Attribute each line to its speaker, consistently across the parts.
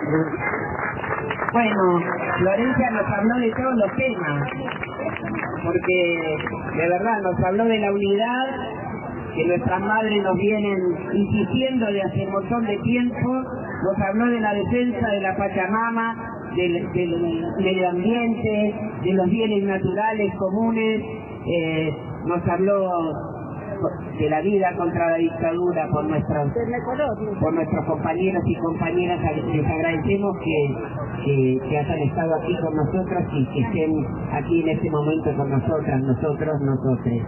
Speaker 1: Bueno, Florencia nos habló de todos los temas, porque de verdad nos habló de la unidad que nuestras madres nos vienen insistiendo de hace un montón de tiempo, nos habló de la defensa de la Pachamama, del medio ambiente, de los bienes naturales comunes, nos habló de la vida contra la dictadura por nuestros compañeros y compañeras. Les agradecemos que hayan estado aquí con nosotros y que estén aquí en este momento con nosotras, nosotros, nosotres.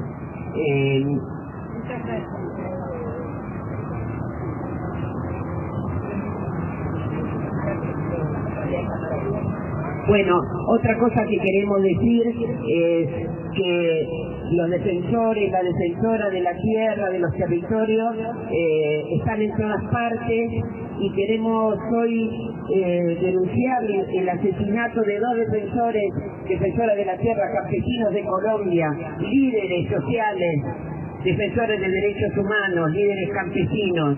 Speaker 1: Bueno, otra cosa que queremos decir es que los defensores, la defensora de la tierra, de los territorios, están en todas partes y queremos hoy denunciar el asesinato de dos defensoras de la tierra, campesinos de Colombia, líderes sociales, defensores de derechos humanos, líderes campesinos.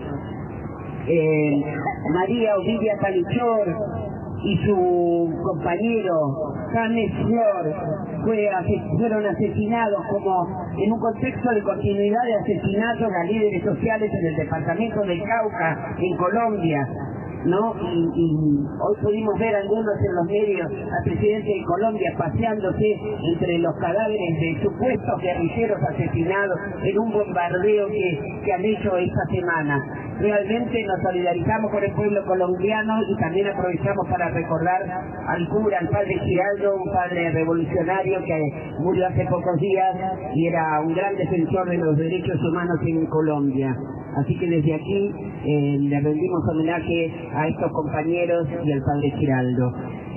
Speaker 1: María Ovidia Palichor y su compañero James Flor fueron asesinados como en un contexto de continuidad de asesinatos a líderes sociales en el departamento del Cauca, en Colombia, ¿no? Y hoy pudimos ver algunos en los medios al presidente de Colombia paseándose entre los cadáveres de supuestos guerrilleros asesinados en un bombardeo que han hecho esta semana. Realmente nos solidarizamos con el pueblo colombiano y también aprovechamos para recordar al cura, al padre Giraldo, un padre revolucionario que murió hace pocos días y era un gran defensor de los derechos humanos en Colombia. Así que desde aquí le rendimos homenaje a estos compañeros y al padre Giraldo.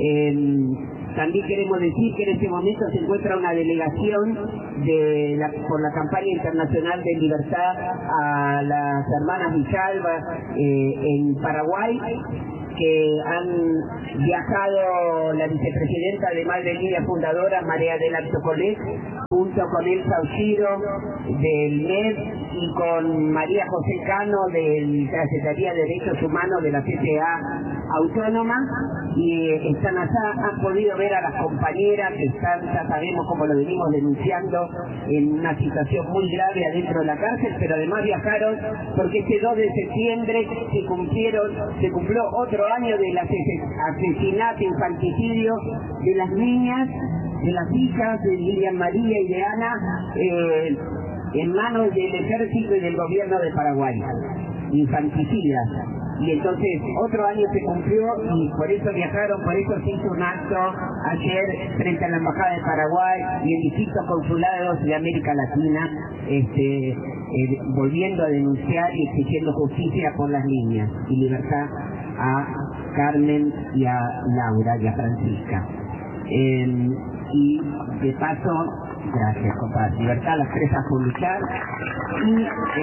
Speaker 1: También queremos decir que en este momento se encuentra una delegación por la campaña internacional de libertad a las hermanas Villalba en Paraguay, que han viajado la vicepresidenta de Madre Lidia Fundadora, María Adela Chocolé, junto con Elsa Oshiro del MED y con María José Cano de la Secretaría de Derechos Humanos de la CCA Autónoma, y están allá. Han podido ver a las compañeras que están, ya sabemos como lo venimos denunciando, en una situación muy grave adentro de la cárcel, pero además viajaron porque este 2 de septiembre se cumplió otro año del asesinato, infanticidio de las niñas, de las hijas de Lilian María y de Ana, en manos del ejército y del gobierno de Paraguay, infanticidas. Y entonces otro año se cumplió y por eso viajaron, por eso se hizo un acto ayer frente a la Embajada de Paraguay y en distintos consulados de América Latina, volviendo a denunciar y exigiendo justicia por las niñas y libertad a Carmen y a Laura y a Francisca. Y de paso, gracias compadre, libertad a las presas por luchar y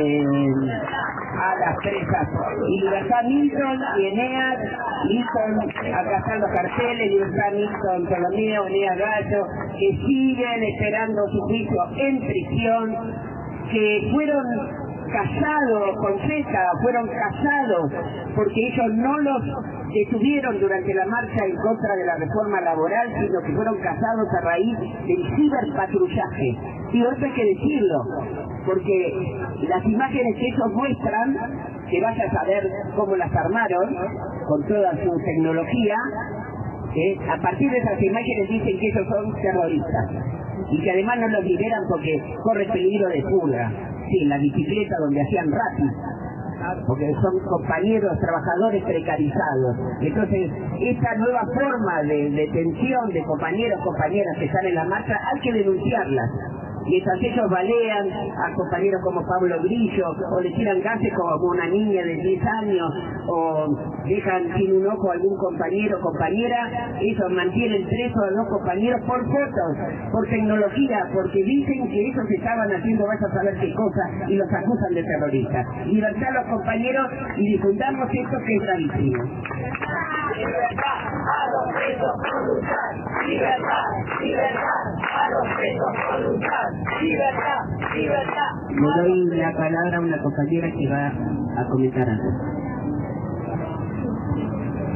Speaker 1: a las presas, y libertad Milton y Eneas. Milton, acá están los carteles, libertad Milton Ptolomeo, Eneas Gallo, que siguen esperando su juicio en prisión, que fueron callados, con Z, fueron callados porque ellos no los detuvieron durante la marcha en contra de la reforma laboral, sino que fueron callados a raíz del ciberpatrullaje. Y esto hay que decirlo, porque las imágenes que ellos muestran, que vaya a saber cómo las armaron, con toda su tecnología, a partir de esas imágenes dicen que ellos son terroristas, y que además no los liberan porque corre peligro de fuga. Sí, en la bicicleta donde hacían rápido, porque son compañeros, trabajadores precarizados. Entonces, esta nueva forma de detención de compañeros, compañeras que están en la marcha, hay que denunciarlas. Mientras ellos balean a compañeros como Pablo Grillo, o le tiran gases como una niña de 10 años, o dejan sin un ojo a algún compañero o compañera, ellos mantienen presos a los compañeros por fotos, por tecnología, porque dicen que ellos estaban haciendo vaya a saber qué cosa y los acusan de terroristas. Libertad a los compañeros y difundamos esto que es gravísimo.
Speaker 2: Libertad a los presos por luchar, libertad, libertad a los presos por luchar, libertad, libertad.
Speaker 1: Le doy la palabra a una compañera que va a comentar algo.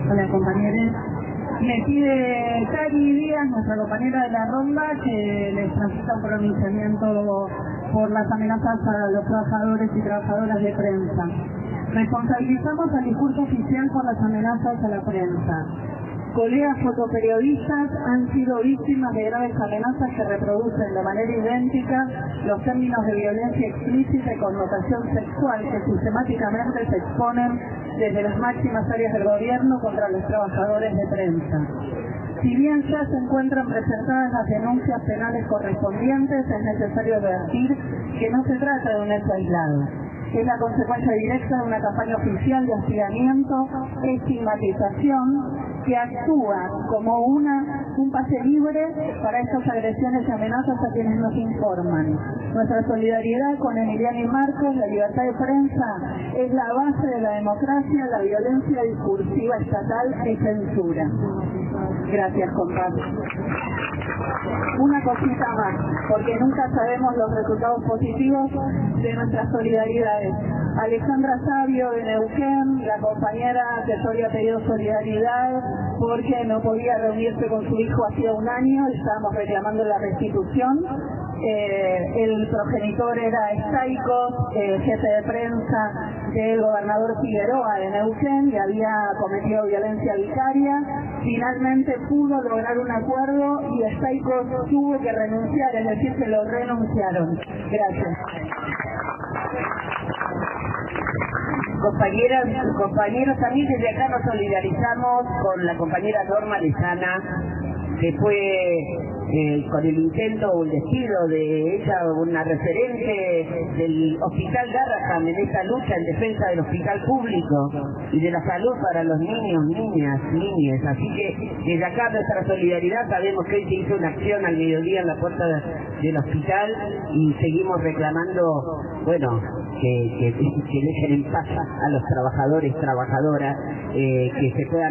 Speaker 3: Hola, compañeros. Me pide Cari Díaz, nuestra compañera de la ronda, que les transmita un pronunciamiento por las amenazas a los trabajadores y trabajadoras de prensa. Responsabilizamos al discurso oficial por las amenazas a la prensa. Colegas fotoperiodistas han sido víctimas de graves amenazas que reproducen de manera idéntica los términos de violencia explícita y connotación sexual que sistemáticamente se exponen desde las máximas áreas del gobierno contra los trabajadores de prensa. Si bien ya se encuentran presentadas las denuncias penales correspondientes, es necesario advertir que no se trata de un hecho aislado. Es la consecuencia directa de una campaña oficial de hostigamiento, estigmatización, que actúa como un pase libre para estas agresiones y amenazas a quienes nos informan. Nuestra solidaridad con Emiliano y Marcos, la libertad de prensa, es la base de la democracia, la violencia discursiva estatal y censura. Gracias, compadre. Una cosita más, porque nunca sabemos los resultados positivos de nuestras solidaridades. Alejandra Sabio de Neuquén, la compañera que yo había pedido solidaridad porque no podía reunirse con su hijo hacía un año, estábamos reclamando la restitución. El progenitor era Estaicos, jefe de prensa del gobernador Figueroa de Neuquén, que había cometido violencia vicaria. Finalmente pudo lograr un acuerdo y Estaicos tuvo que renunciar, es decir, que lo renunciaron. Gracias.
Speaker 1: Compañeras, compañeros, también desde acá nos solidarizamos con la compañera Norma Lezana, que fue con el intento o el despido de ella, una referente del Hospital Garrahan en esta lucha en defensa del hospital público y de la salud para los niños, niñas, niñes. Así que desde acá nuestra solidaridad, sabemos que hoy se hizo una acción al mediodía en la puerta del hospital y seguimos reclamando, bueno, que dejen en paz a los trabajadores, trabajadoras, que se puedan